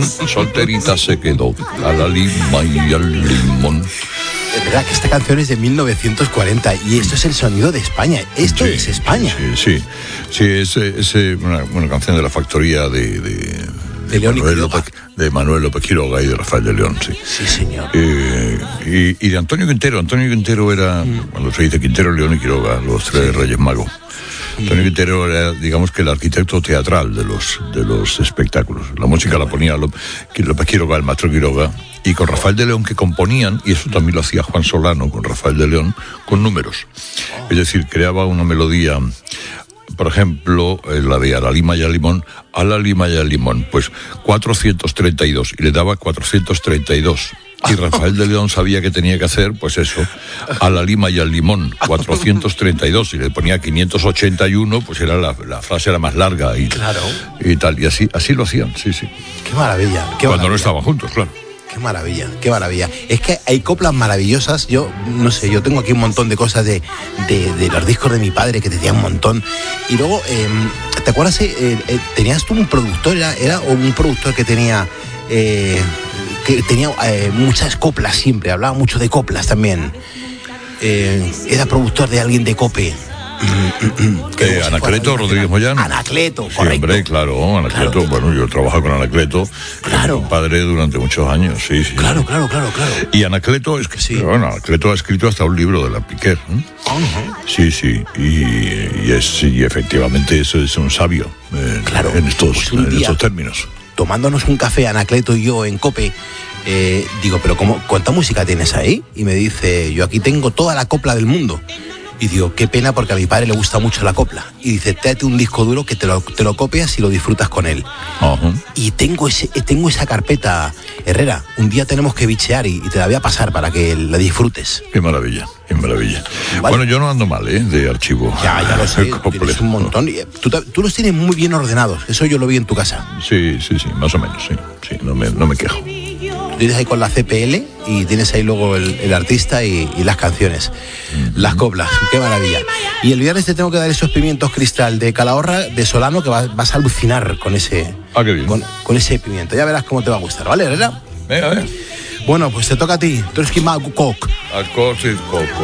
solterita se quedó, a la lima y al limón. Es verdad que esta canción es de 1940 y esto es el sonido de España. Esto es España. Sí, es una canción de la factoría de Manuel López Quiroga y de Rafael de León, sí. Sí, señor. Y de Antonio Quintero. Antonio Quintero era, cuando se dice Quintero, León y Quiroga, los tres Reyes Magos. Antonio Quintero era, digamos, que el arquitecto teatral de los espectáculos. La música la ponía López Quiroga, el maestro Quiroga, y con Rafael de León, que componían, y eso también lo hacía Juan Solano con Rafael de León, con números. Es decir, creaba una melodía. Por ejemplo, la de a la lima y al limón, a la lima y al limón, pues 432, y le daba 432. Y Rafael de León sabía que tenía que hacer, pues eso, a la lima y al limón, 432, y le ponía 581, pues era la frase era más larga y, claro. Y tal, y así lo hacían, sí. Qué maravilla. Cuando no estaban juntos, claro. Qué maravilla. Es que hay coplas maravillosas. Yo, no sé, yo tengo aquí un montón de cosas de los discos de mi padre que tenía un montón. Y luego, ¿te acuerdas? Tenías tú un productor, era un productor que tenía muchas coplas siempre, hablaba mucho de coplas también. Era productor de alguien de Cope. Anacleto Rodríguez Moyano. Anacleto, sí, correcto. Hombre, claro, Anacleto. Claro. Bueno, yo he trabajado con Anacleto, claro. Mi padre durante muchos años, sí. Claro. Y Anacleto Anacleto ha escrito hasta un libro de la Piquer. Uh-huh. Sí. Y efectivamente eso es un sabio en estos términos. Tomándonos un café, Anacleto y yo en Cope, digo, pero ¿cuánta música tienes ahí? Y me dice, yo aquí tengo toda la copla del mundo. Y digo, qué pena porque a mi padre le gusta mucho la copla. Y dice, tráete un disco duro que te lo copias y lo disfrutas con él. Uh-huh. Y tengo esa carpeta, Herrera. Un día tenemos que bichear y te la voy a pasar para que la disfrutes. Qué maravilla. ¿Vale? Bueno, yo no ando mal, de archivo. Ya lo sé, tienes un montón. Tú los tienes muy bien ordenados. Eso yo lo vi en tu casa. Sí, más o menos, sí. No me quejo. Tienes ahí con la CPL y tienes ahí luego el artista y las canciones, las coplas, qué maravilla. Y el viernes te tengo que dar esos pimientos cristal de Calahorra, de Solano, que vas a alucinar con ese, qué bien. Con ese pimiento. Ya verás cómo te va a gustar, ¿vale, Herrera? Venga. Bueno, pues te toca a ti. Trotsky Cook. Coco.